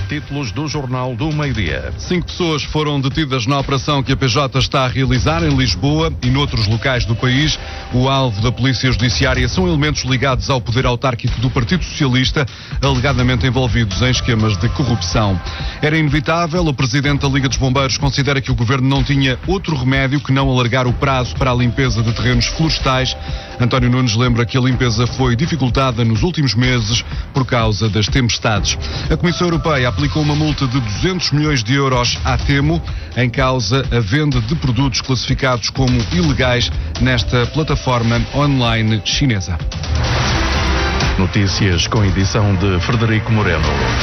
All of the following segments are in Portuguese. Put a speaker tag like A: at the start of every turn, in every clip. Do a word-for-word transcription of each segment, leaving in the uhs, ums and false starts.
A: Títulos do Jornal do Meio-Dia.
B: Cinco pessoas foram detidas na operação que a P J está a realizar em Lisboa e noutros locais do país. O alvo da Polícia Judiciária são elementos ligados ao poder autárquico do Partido Socialista, alegadamente envolvidos em esquemas de corrupção. Era inevitável. O Presidente da Liga dos Bombeiros considera que o Governo não tinha outro remédio que não alargar o prazo para a limpeza de terrenos florestais. António Nunes lembra que a limpeza foi dificultada nos últimos meses por causa das tempestades. A Comissão Europeia aplicou uma multa de duzentos milhões de euros à Temu, em causa a venda de produtos classificados como ilegais nesta plataforma online chinesa.
A: Notícias com edição de Frederico Moreno.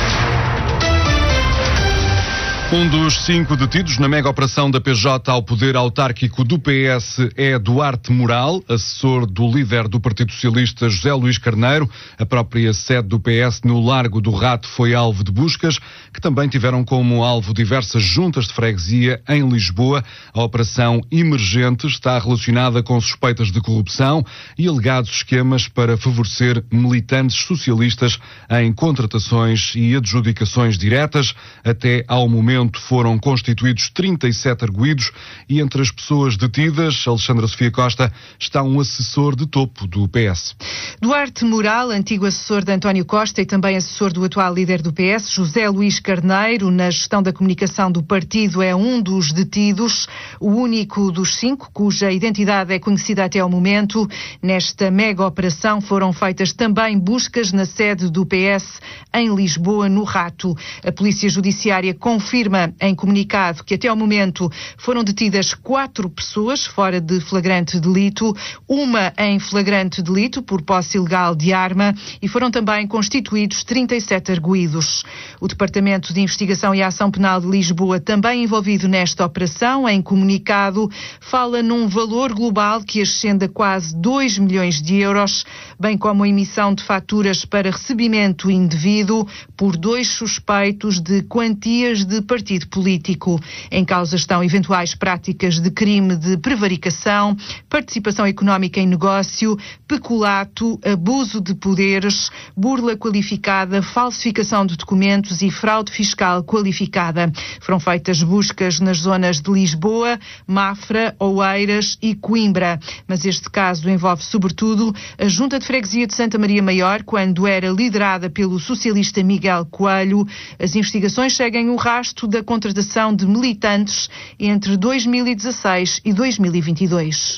B: Um dos cinco detidos na mega operação da P J ao poder autárquico do P S é Duarte Moral, assessor do líder do Partido Socialista José Luís Carneiro. A própria sede do P S no Largo do Rato foi alvo de buscas, que também tiveram como alvo diversas juntas de freguesia em Lisboa. A operação emergente está relacionada com suspeitas de corrupção e alegados esquemas para favorecer militantes socialistas em contratações e adjudicações diretas. Até ao momento foram constituídos trinta e sete arguidos e entre as pessoas detidas, Alexandra Sofia Costa, está um assessor de topo do P S.
C: Duarte Moral, antigo assessor de António Costa e também assessor do atual líder do P S, José Luís Carneiro, na gestão da comunicação do partido, é um dos detidos, o único dos cinco, cuja identidade é conhecida até ao momento. Nesta mega operação foram feitas também buscas na sede do P S em Lisboa, no Rato. A Polícia Judiciária confirma em comunicado que até ao momento foram detidas quatro pessoas fora de flagrante delito, uma em flagrante delito por posse ilegal de arma e foram também constituídos trinta e sete arguidos. O Departamento de Investigação e Ação Penal de Lisboa, também envolvido nesta operação, em comunicado, fala num valor global que ascende a quase dois milhões de euros, bem como a emissão de faturas para recebimento indevido por dois suspeitos de quantias de partido político. Em causa estão eventuais práticas de crime de prevaricação, participação económica em negócio, peculato, abuso de poderes, burla qualificada, falsificação de documentos e fraude fiscal qualificada. Foram feitas buscas nas zonas de Lisboa, Mafra, Oeiras e Coimbra. Mas este caso envolve sobretudo a Junta de Freguesia de Santa Maria Maior, quando era liderada pelo socialista Miguel Coelho. As investigações seguem o rastro da contratação de militantes entre dois mil e dezasseis e dois mil e vinte e dois.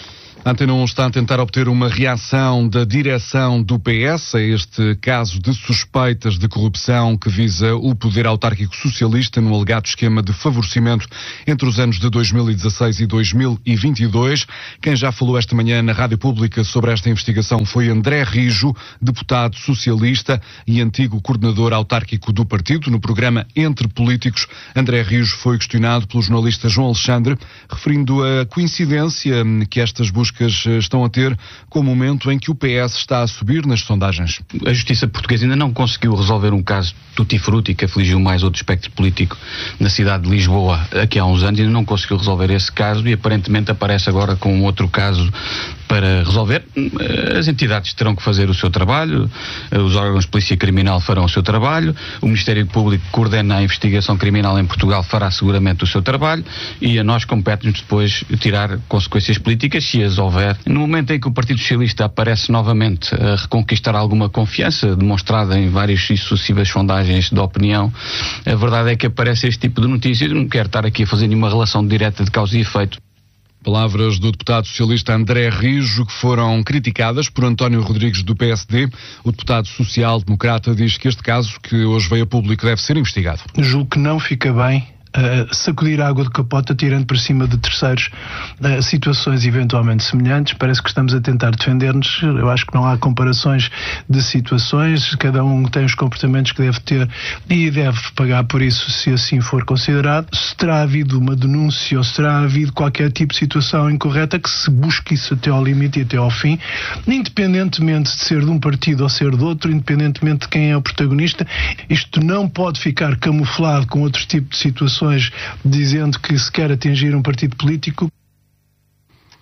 B: A Antena um está a tentar obter uma reação da direção do P S a este caso de suspeitas de corrupção que visa o poder autárquico socialista no alegado esquema de favorecimento entre os anos de dois mil e dezasseis e dois mil e vinte e dois. Quem já falou esta manhã na Rádio Pública sobre esta investigação foi André Rijo, deputado socialista e antigo coordenador autárquico do partido. No programa Entre Políticos, André Rijo foi questionado pelo jornalista João Alexandre, referindo a coincidência que estas buscas estão a ter com o momento em que o P S está a subir nas sondagens.
D: A Justiça Portuguesa ainda não conseguiu resolver um caso tutti-frutti que afligiu mais outro espectro político na cidade de Lisboa aqui há uns anos, ainda não conseguiu resolver esse caso e aparentemente aparece agora com outro caso para resolver. As entidades terão que fazer o seu trabalho, os órgãos de polícia criminal farão o seu trabalho, o Ministério Público que coordena a investigação criminal em Portugal fará seguramente o seu trabalho e a nós compete-nos depois tirar consequências políticas, se as houver. No momento em que o Partido Socialista aparece novamente a reconquistar alguma confiança demonstrada em várias e sucessivas sondagens de opinião, a verdade é que aparece este tipo de notícias. Eu não quero estar aqui a fazer nenhuma relação direta de causa e efeito.
B: Palavras do deputado socialista André Rijo, que foram criticadas por António Rodrigues do P S D. O deputado social-democrata diz que este caso, que hoje veio a público, deve ser investigado.
E: Julgo que não fica bem Uh, sacudir a água de capota tirando por cima de terceiros uh, situações eventualmente semelhantes. Parece que estamos a tentar defender-nos. Eu acho que não há comparações de situações, cada um tem os comportamentos que deve ter e deve pagar por isso, se assim for considerado. Se terá havido uma denúncia ou se terá havido qualquer tipo de situação incorreta, que se busque isso até ao limite e até ao fim, independentemente de ser de um partido ou ser de outro, independentemente de quem é o protagonista. Isto não pode ficar camuflado com outros tipos de situações dizendo que se quer atingir um partido político.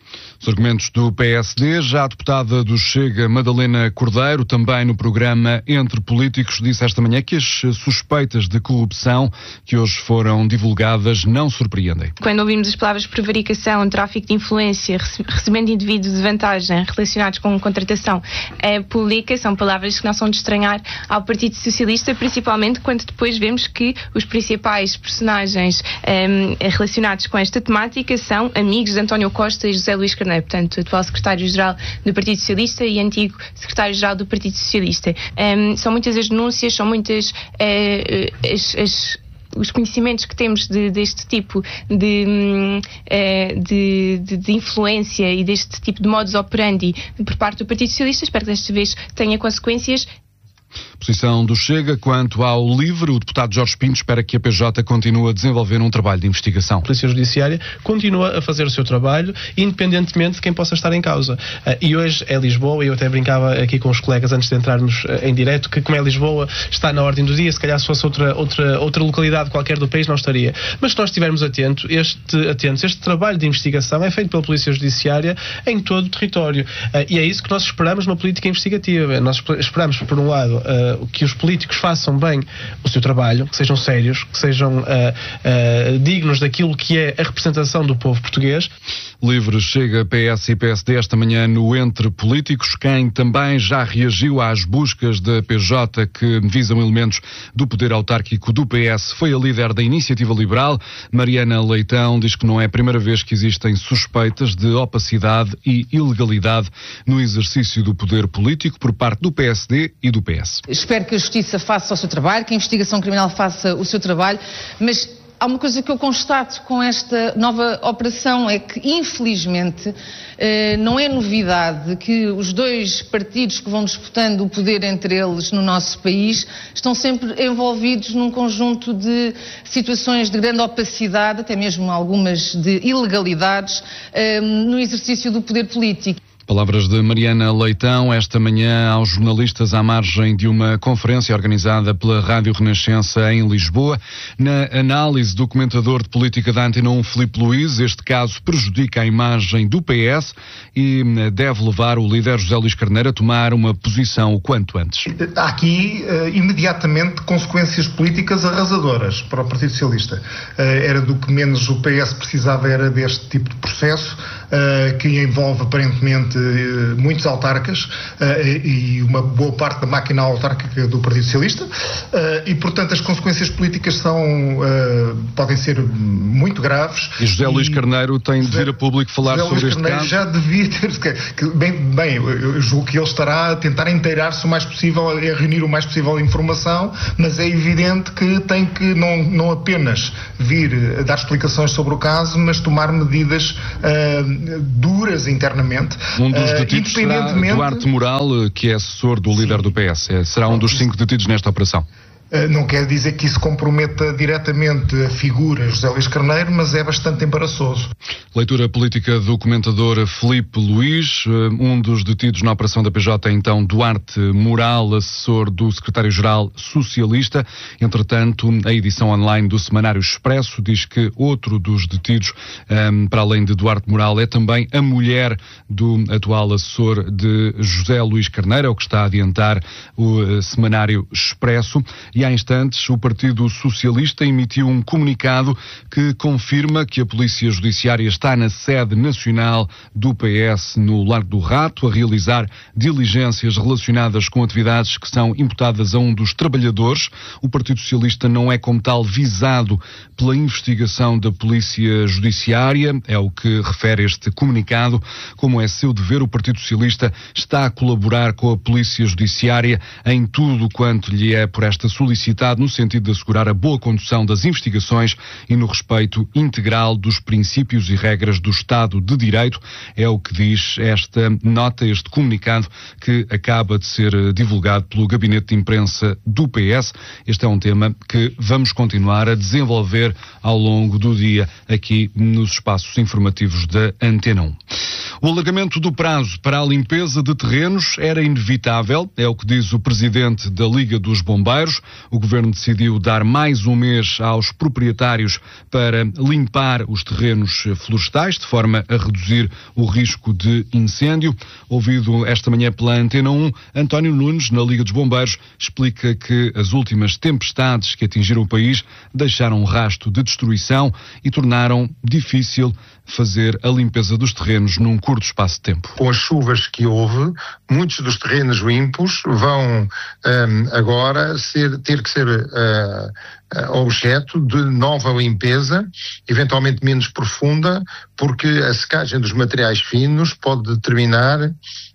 B: Os argumentos do P S D, já a deputada do Chega, Madalena Cordeiro, também no programa Entre Políticos, disse esta manhã que as suspeitas de corrupção que hoje foram divulgadas não surpreendem.
F: Quando ouvimos as palavras prevaricação, tráfico de influência, recebendo indivíduos de vantagem relacionados com contratação é, pública, são palavras que não são de estranhar ao Partido Socialista, principalmente quando depois vemos que os principais personagens é, relacionados com esta temática são amigos de António Costa e José Luís Carneiro. Portanto, atual secretário-geral do Partido Socialista e antigo secretário-geral do Partido Socialista. Um, são muitas as denúncias, são muitas uh, as, as, os conhecimentos que temos de, deste tipo de, uh, de, de, de influência e deste tipo de modus operandi por parte do Partido Socialista. Espero que desta vez tenha consequências.
B: Posição do Chega quanto ao LIVRE, o deputado Jorge Pinto espera que a P J continue a desenvolver um trabalho de investigação.
G: A Polícia Judiciária continua a fazer o seu trabalho, independentemente de quem possa estar em causa. Uh, e hoje é Lisboa, e eu até brincava aqui com os colegas antes de entrarmos uh, em direto, que como é Lisboa, está na ordem do dia, se calhar se fosse outra, outra, outra localidade qualquer do país não estaria. Mas se nós estivermos atentos, este, atentos, este trabalho de investigação é feito pela Polícia Judiciária em todo o território. Uh, e é isso que nós esperamos numa política investigativa. Nós esperamos, por um lado, Uh, que os políticos façam bem o seu trabalho, que sejam sérios, que sejam uh, uh, dignos daquilo que é a representação do povo português.
B: LIVRE, Chega, P S e P S D esta manhã no Entre Políticos. Quem também já reagiu às buscas da P J que visam elementos do poder autárquico do P S foi a líder da Iniciativa Liberal. Mariana Leitão diz que não é a primeira vez que existem suspeitas de opacidade e ilegalidade no exercício do poder político por parte do P S D e do P S.
H: Espero que a Justiça faça o seu trabalho, que a investigação criminal faça o seu trabalho, mas há uma coisa que eu constato com esta nova operação, é que, infelizmente, não é novidade que os dois partidos que vão disputando o poder entre eles no nosso país estão sempre envolvidos num conjunto de situações de grande opacidade, até mesmo algumas de ilegalidades, no exercício do poder político.
B: Palavras de Mariana Leitão esta manhã aos jornalistas à margem de uma conferência organizada pela Rádio Renascença em Lisboa. Na análise do comentador de política da Antena um, Filipe Luís, este caso prejudica a imagem do P S e deve levar o líder José Luís Carneiro a tomar uma posição o quanto antes.
I: Há aqui uh, imediatamente consequências políticas arrasadoras para o Partido Socialista. Uh, era do que menos o P S precisava, era deste tipo de processo uh, que envolve aparentemente muitos autarcas uh, e uma boa parte da máquina autárquica do Partido Socialista uh, e, portanto, as consequências políticas são, uh, podem ser muito graves.
B: E José Luís Carneiro tem de vir a público falar
I: José
B: sobre
I: Luís
B: este
I: Carneiro
B: caso?
I: Já devia ter... Que, bem, bem, eu julgo que ele estará a tentar inteirar-se o mais possível, a reunir o mais possível informação, mas é evidente que tem que não, não apenas vir a dar explicações sobre o caso, mas tomar medidas uh, duras internamente.
B: Um dos detidos uh, será Duarte Moral, que é assessor do líder do P S. Será um dos cinco detidos nesta operação.
I: Não quer dizer que isso comprometa diretamente a figura José Luís Carneiro, mas é bastante embaraçoso.
B: Leitura política do comentador Filipe Luís. Um dos detidos na operação da P J é então Duarte Moral, assessor do secretário-geral socialista. Entretanto, a edição online do Semanário Expresso diz que outro dos detidos, um, para além de Duarte Moral, é também a mulher do atual assessor de José Luís Carneiro, é o que está a adiantar o uh, Semanário Expresso. E há instantes o Partido Socialista emitiu um comunicado que confirma que a Polícia Judiciária está na sede nacional do P S no Largo do Rato a realizar diligências relacionadas com atividades que são imputadas a um dos trabalhadores. O Partido Socialista não é como tal visado pela investigação da Polícia Judiciária, é o que refere este comunicado. Como é seu dever, o Partido Socialista está a colaborar com a Polícia Judiciária em tudo quanto lhe é por esta solicitado no sentido de assegurar a boa condução das investigações e no respeito integral dos princípios e regras do Estado de Direito. É o que diz esta nota, este comunicado que acaba de ser divulgado pelo Gabinete de Imprensa do P S. Este é um tema que vamos continuar a desenvolver ao longo do dia aqui nos espaços informativos da Antena um. O alargamento do prazo para a limpeza de terrenos era inevitável, é o que diz o presidente da Liga dos Bombeiros. o Governo decidiu dar mais um mês aos proprietários para limpar os terrenos florestais, de forma a reduzir o risco de incêndio. Ouvido esta manhã pela Antena um, António Nunes, na Liga dos Bombeiros, explica que as últimas tempestades que atingiram o país deixaram um rasto de destruição e tornaram difícil fazer a limpeza dos terrenos num curto espaço de tempo.
J: Com as chuvas que houve, muitos dos terrenos limpos vão um, agora ser, ter que ser uh, uh, objeto de nova limpeza, eventualmente menos profunda, porque a secagem dos materiais finos pode determinar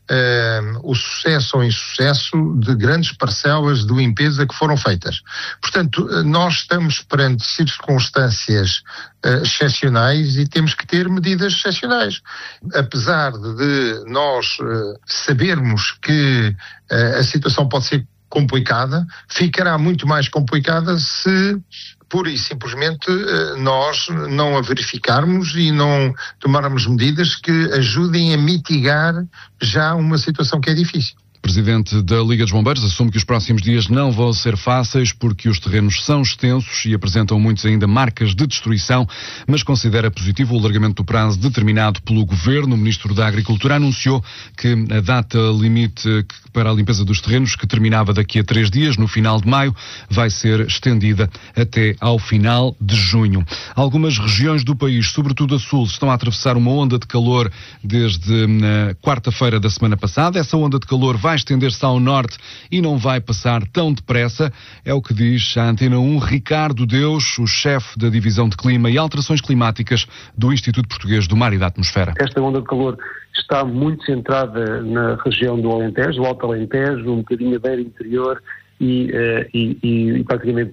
J: Uh, o sucesso ou insucesso de grandes parcelas de limpeza que foram feitas. Portanto, nós estamos perante circunstâncias uh, excepcionais e temos que ter medidas excepcionais. Apesar de nós uh, sabermos que uh, a situação pode ser complicada, ficará muito mais complicada se pura e simplesmente nós não a verificarmos e não tomarmos medidas que ajudem a mitigar já uma situação que é difícil.
B: O Presidente da Liga dos Bombeiros assume que os próximos dias não vão ser fáceis porque os terrenos são extensos e apresentam muitos ainda marcas de destruição, mas considera positivo o alargamento do prazo determinado pelo Governo. O Ministro da Agricultura anunciou que a data limite para a limpeza dos terrenos, que terminava daqui a três dias, no final de maio, vai ser estendida até ao final de junho. Algumas regiões do país, sobretudo a sul, estão a atravessar uma onda de calor desde a quarta-feira da semana passada. Essa onda de calor vai vai estender-se ao norte e não vai passar tão depressa, é o que diz a Antena um Ricardo Deus, o chefe da Divisão de Clima e Alterações Climáticas do Instituto Português do Mar e da Atmosfera.
K: Esta onda de calor está muito centrada na região do Alentejo, o Alto Alentejo, um bocadinho a beira interior e, uh, e, e, e praticamente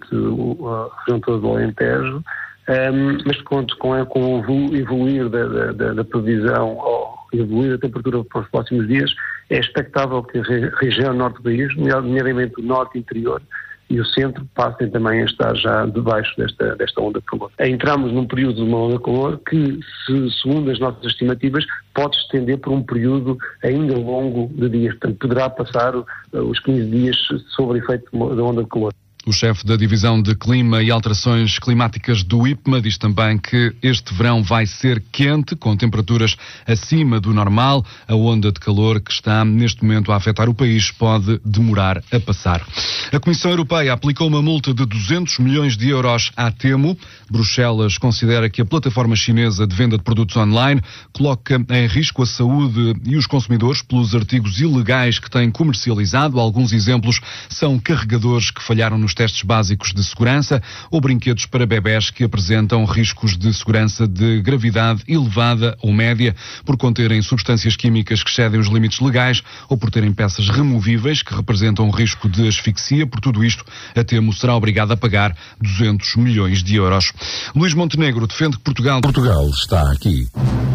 K: a região toda do Alentejo, um, mas com, com, com o evoluir da, da, da previsão, ou evoluir a temperatura para os próximos dias, é expectável que a região norte do país, nomeadamente o norte interior e o centro, passem também a estar já debaixo desta, desta onda de calor. Entramos num período de uma onda de calor que, se, segundo as nossas estimativas, pode estender por um período ainda longo de dias. Portanto, poderá passar os quinze dias sob efeito da onda de calor.
B: O chefe da Divisão de Clima e Alterações Climáticas do I P M A diz também que este verão vai ser quente, com temperaturas acima do normal. A onda de calor que está neste momento a afetar o país pode demorar a passar. A Comissão Europeia aplicou uma multa de duzentos milhões de euros à Temu. Bruxelas considera que a plataforma chinesa de venda de produtos online coloca em risco a saúde e os consumidores pelos artigos ilegais que tem comercializado. Alguns exemplos são carregadores que falharam nos testes básicos de segurança ou brinquedos para bebés que apresentam riscos de segurança de gravidade elevada ou média por conterem substâncias químicas que excedem os limites legais ou por terem peças removíveis que representam um risco de asfixia. Por tudo isto, a Temu será obrigada a pagar duzentos milhões de euros. Luís Montenegro defende que Portugal...
L: Portugal está aqui.